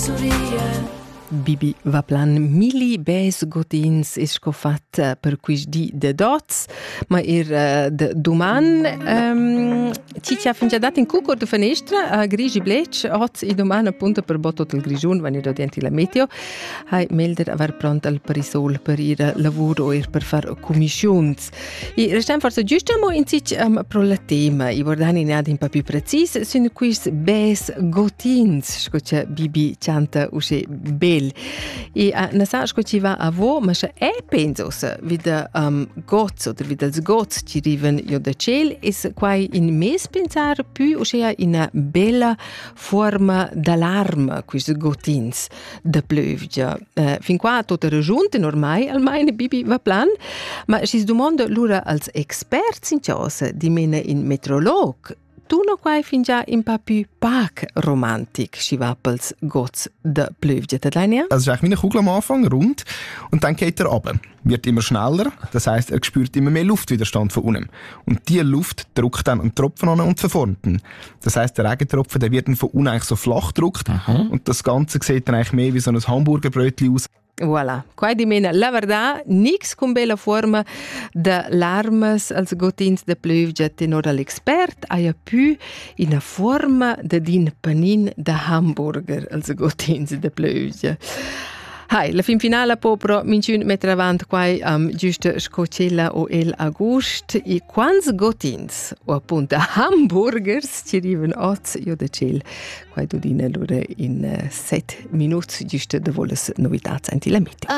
Bibi va plan mili bes gotins es sco fat per quis di de dots, ma de duman ci ha fin già dat in cucor de fenestra a grigi blec oz i duman appunto per botot il grigiun wenn ir denti la meteo hai melder aver pront al parisol per ir lavoro o per far commissions i restem forse giustamo in sich pro la tema i vordani ne ad un po' più precis sun quis bes gotins sco Bibi canta usce bel e na sa sco ci va a vo ma se pensos vida gots oder vida els gots ci riven io da ciel es quai in mes pensar più usce in una bella forma d'alarma quis gotins da plövgia fin qua tota rejunte normai almai Bibi va plan ma si domanda lura als experts in cosa di mena in meteorolog tu no quai fin già un po' più pac romantic, si va pels gots de plövgia, Tadania? Also es ist eigentlich wie eine Kugel am Anfang, rund, und dann geht er runter. Wird immer schneller, das heisst, er spürt immer mehr Luftwiderstand von unten. Und diese Luft drückt dann einen Tropfen an und verformt ihn. Das heisst, der Regentropfen, der wird dann von unten eigentlich so flach gedrückt und das Ganze sieht dann eigentlich mehr wie so ein Hamburgerbrötchen aus. Voilà, quai di mena, la verdad, nix con bella forma de larmes als gotins de plövgia tenor all'expert, aia più in a forma de din panin de hamburger als gotins de plövgia. Hai, la fin finale popro minciun metter avant quai giusta scocella o el august e quants gotins o appunto hamburgers ci riven oz io de cel quai dudina lura in 7 minuts giusta de voles novitats anti la meta.